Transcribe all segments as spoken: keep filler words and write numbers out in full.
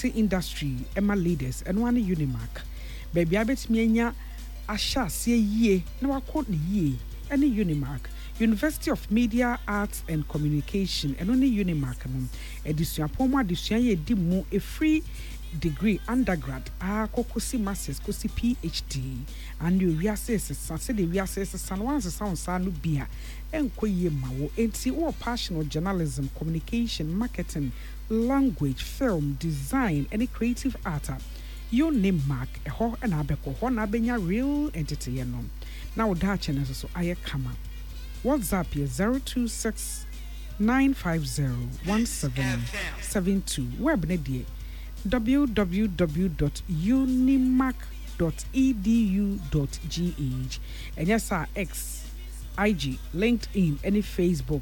I T industry Emma leaders and one Unimark. Baby, I bet me nya asha see ye no akot ni ye any Unimark. University of Media, Arts and Communication and only Unimark no edusua pomo adusua ye di mu a free degree undergrad ah kokosi masters kosi PhD and you we assess say the we assess san once sound sanu bia enkoye mawo enti wo passion of journalism, communication, marketing, language, film, design, any creative art. You name mark a ho and abeko ho na benya real entity no. Now that channel so aye kama. WhatsApp is zero two six nine five zero one seven seven two. Web nedie w w w dot unimark dot e d u dot g h. And yes, our X, I G, LinkedIn, any Facebook.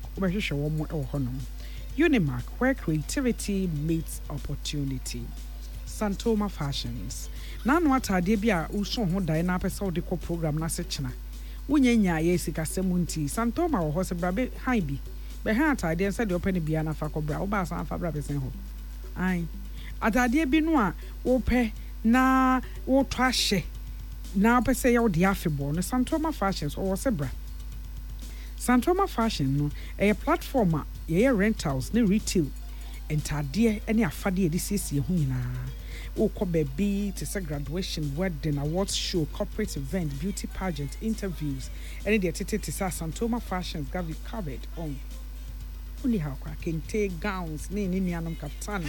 Unimark, where creativity meets opportunity. Santoma Fashions. Now, what I did be a uso ho dina pesa de ko program na sechna. Wunyenya yesika semunti. Santoma or horse brabe haibi. Behind I did said the open biana fa cobra or bass and fabra pesen ho. Aye. Atadie bi no a wo pe na wo twahye na pese ye wo de afebo no Santoma Fashions or sebra. Santoma Fashion no a platform a ye rentals ne retail entadie ene afade de siesie ho nyina. Wo ko baby to say graduation, wedding, awards show, corporate event, beauty pageant, interviews, ene de tete to say Santoma Fashions got you covered on. Only how kente gowns ne ne nuanom kaftan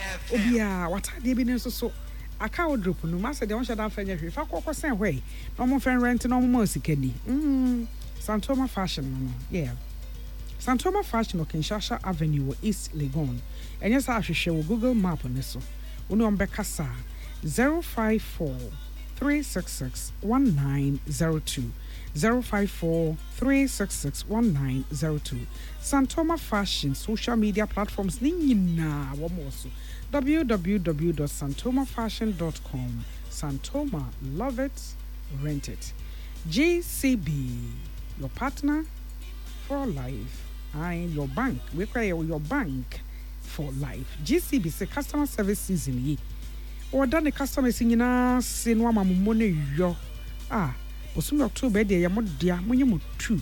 obia watade bi ne so so aka wardrobe no ma se de won shada fanya hwe fa kokko sen hwe no mo fen rent no mo sikani mm Santoma Fashion no yeah Santoma Fashion on Kinshasa Avenue East Legon enye sa ahwehwe wo Google Map ne so oni on bekasa zero five four three six six one nine zero two zero five four three six six one nine zero two. Santoma Fashion social media platforms nina wamoso w w w dot santoma fashion dot com. Santoma, love it, rent it. G C B, your partner for life. I your bank. We call your bank for life. G C B say customer service season ye. Or done the customer singing sin wa mamone yo. Ah. Osumi October de ya modia monye mutu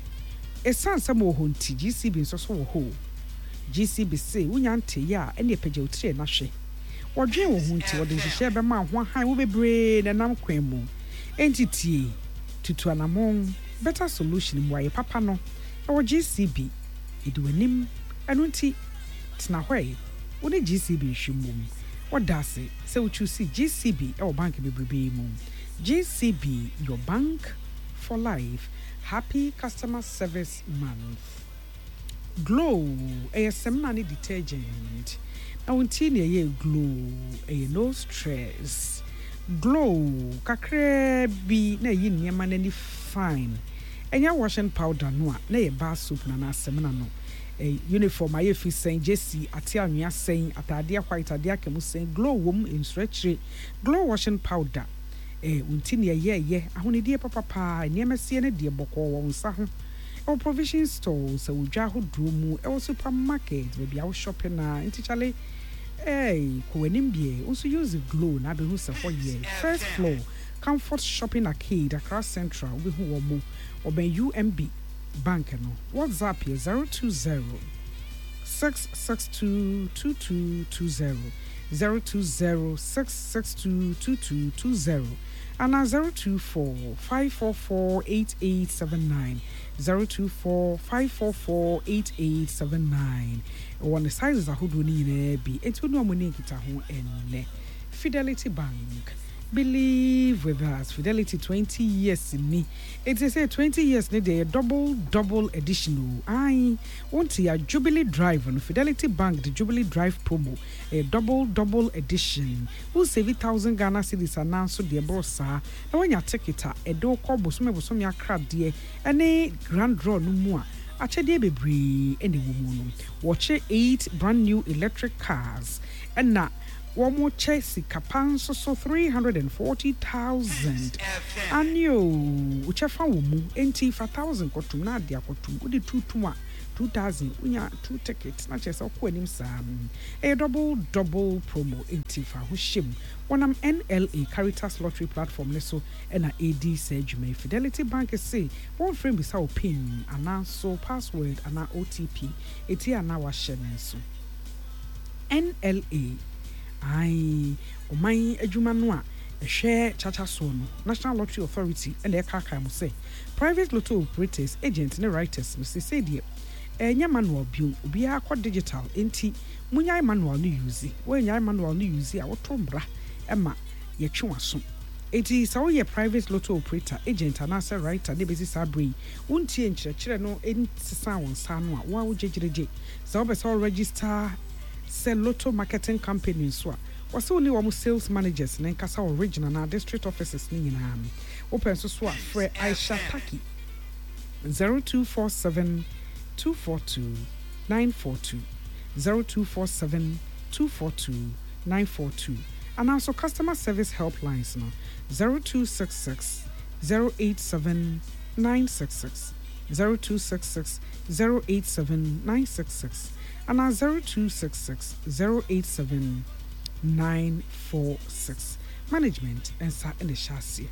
esan samo ho nti G C B nso so wo ho G C B say wunya nte ya ene pagya utire na hwe wodwen wo ho nti wode hyehyɛ be ma ho han wo bebre na nam kwan mu entity tutu anamon better solution mu aye papa no e wo G C B eduanim anu nti tena hwe wo ne G C B hwemum wodase se wo choose G C B e wo bank bebrebe mu. G C B, your bank for life. Happy Customer Service Month. Glow, a semani detergent. Now, until ye glow, a no stress. Glow, kakre bi na yin yaman any fine. And your washing powder no, na ye bar soup na na semana no. A uniform I fi saying Jesse atia nya saying atadia white adia kemu saying glow wom in stretch glow washing powder. Eh, untini ye ye ahuni die papa pa niamase ne die boko wo nsa ho e provision stores so udwa ho drumu e supermarket we bia wo shopping na intichale eh ko wenim bie also use glow na be hu se ho ye first floor comfort shopping arcade across central we hu wo mo oben U M B bank no WhatsApp is zero two zero six six two two two two zero zero two zero six six two two two two zero and zero two four five four four eight eight seven nine zero two four five four four eight eight seven nine. One the sizes are who do need be it will no money kita ho enne. Fidelity Bank. Believe with us, Fidelity twenty years in me. It is a twenty years need a double double additional. I want your Jubilee Drive on Fidelity Bank, the Jubilee Drive promo, a double double edition. Who save it thousand Ghana cedis announced the brosa. And when you take it, a do kobo some of some crab dear, and a grand draw no more. Achede bebre any woman. Watch eight brand new electric cars, and now. One more Chelsea Capanso so three hundred and forty thousand. And you, which I found enti five thousand kotum na dia kotum. Udi two tuma two thousand unya two tickets na chese okwo anim sam a double double promo entifa ho shim wonam N L A Caritas Lottery platform ne so na A D Sejuma Fidelity Bank say one frame bisa o pin ana so password ana O T P eti ana wa hye so N L A ai o man adwuma no a ehwe chacha so no National Lottery Authority and e kaka mo say private lotto operators agents and writers must say there enya manual bio obi akọ digital enti munyai manual no use we nyai manual no use a wotombra ema ye twaso enti sa wo private lotto operator agent and as writer ne bezi sabri wontie nkyerɛkyerɛ no ensesa won sa no a wo awogyegyereje sa wo be sa register sell lotto marketing company so a was only one sales managers na nkasa original na district offices ni nyina open so so a free Aisha Taki zero two four seven two four two nine four two zero two four seven two four two nine four two and also customer service helplines no zero two six six zero eight seven nine six six zero two six six zero eight seven nine six six and our zero two six six zero eight seven nine four six management and sa in the chassis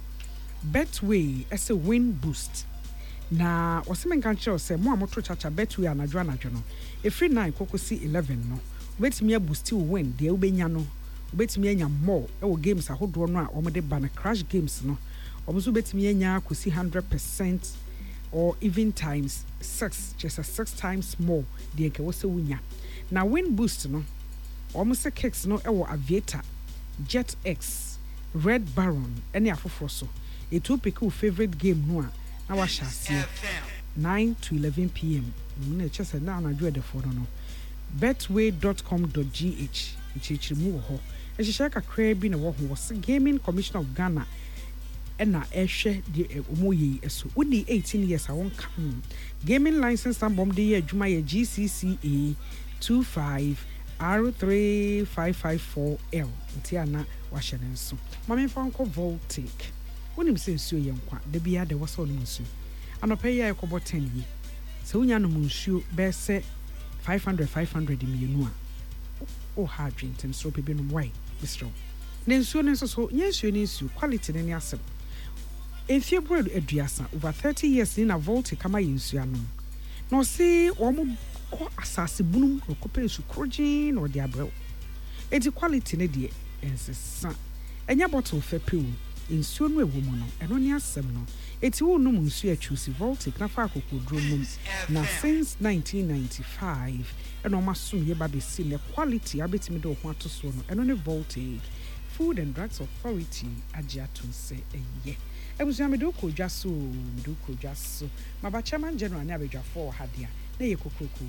Betway as a win boost na wasimen kan kire say mo amoto chacha Betway anadwo anadwo no e free nine kokosi eleven no betimi boost win de ubenya no betimi anya more e wo games ahodo no a omode ba na crash games no obuso betimi anya kosi one hundred percent or even times six just a six times more de ke wo se wunya na win boost no almost kicks no ewo Aviator, Jet X, Red Baron, any afofo so. It will pick your favorite game no na wa shasi nine to eleven p m. Mune chese na na dwe de for no. betway dot com dot g h ichichiri mu ho. E hye kakra bi na wo ho was Gaming Commission of Ghana ena ehwe de omoyi eso. Uni eighteen years a won come. Gaming license and bomb de adwuma ye G C C A two five R three five five four L ntiana wa hyene nso mame fanko voltic wonim se nsuo ye nkwa de bia de woso no nsuo anope ya ekobo ten yi se unya no nsuo be se five hundred five hundred mienu a o ha dwentem so pebe no wai bistro ne nsuo ne nso so nya nsuo ne nsuo quality ne ne asem efie bread aduasa over thirty years in a voltic kama nsuo anom no se omo ko asase bunum okope su krogin or dia brew eti quality ne de ensesa enya bottle fe pew nsuo no ewo mu no eno ne asem no eti wo num nsuo achusi voltic na fa akokodro num na since nineteen ninety-five eno masum ye ba be si ne quality abetimi de ho atoso no eno ne voltic Food and Drugs Authority agya to say eye ebusu amedo ko dwaso medo ko dwaso mabachaman general ne abedwa for hadia na ye kokoko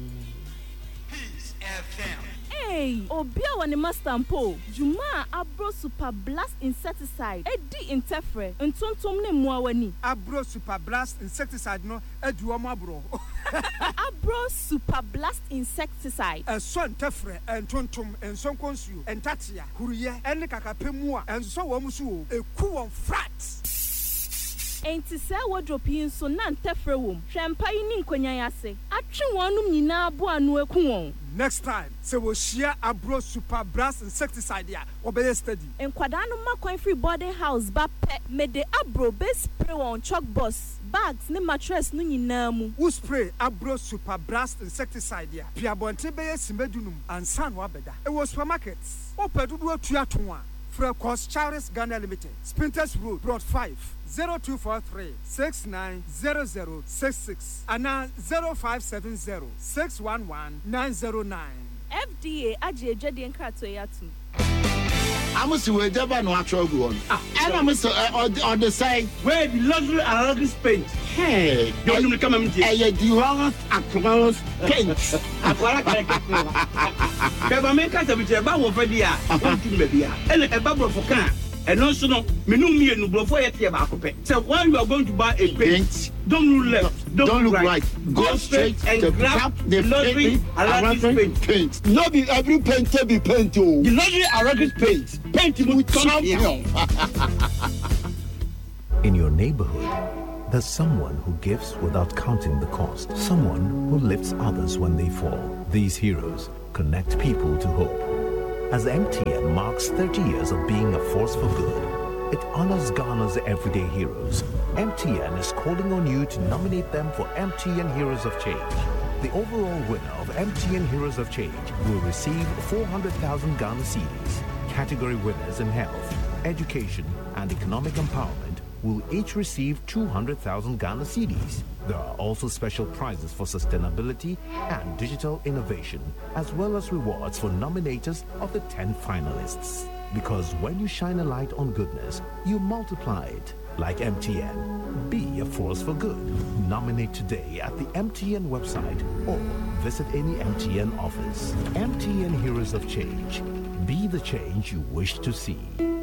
Peace F M. Hey, Obia wani mastampo. Juma Abro Super Blast Insecticide. Edi interfere. Ntontom ne mua wani. Abro Super Blast Insecticide no edu omo abro. Abro Super Blast Insecticide. Enso interfere entontom enso konsuo entatia huruye ene kakapemu a enso wo musu eku won frat. Enti se wodropi nso na ntefre wom hwempa yi ni nkonyan ase atwe wonum nyina abo anu eku won. Next time se wo share Abro Super Blast Insecticide ya obeye steady enkwada no makwan free boarding house ba pe me de Abro be spray on chalk box bags ne mattress no nyina mu wo spray Abro Super Blast Insecticide ya pia bonte beye simedunum ansa no abeda e wo supermarkets opedudu atua ton a Frecos Charles Ghana Limited, Spinters Road, Broad five, zero two four three, six nine zero zero six six, and now zero five seven zero, six one one, nine zero nine. F D A aje jadi enkrato yatu. I'm see we never no actual go on. And I'm so on the side where the luxury Arabic paint. Hey, don't you come and hey, the Ross Aquaros paint. Aquara Beba make us a bit about over there. Baby, and a bubble for can. And also, no, me no me no before you hear about it. So when you are going to buy a paint, don't look left, don't, don't look right. right. Go straight and grab the luxury Arabic paint. paint. Not be every paint to be paint. Oh, the luxury Arabic paint. Paint with champion. In your neighborhood, There's someone who gives without counting the cost. Someone who lifts others when they fall. These heroes connect people to hope. As M T N marks thirty years of being a force for good, it honors Ghana's everyday heroes. M T N is calling on you to nominate them for M T N Heroes of Change. The overall winner of M T N Heroes of Change will receive four hundred thousand Ghana cedis. Category winners in health, education, and economic empowerment will each receive two hundred thousand Ghana cedis. There are also special prizes for sustainability and digital innovation, as well as rewards for nominators of the ten finalists. Because when you shine a light on goodness, you multiply it. Like M T N, be a force for good. Nominate today at the M T N website or visit any M T N office. M T N Heroes of Change. Be the change you wish to see.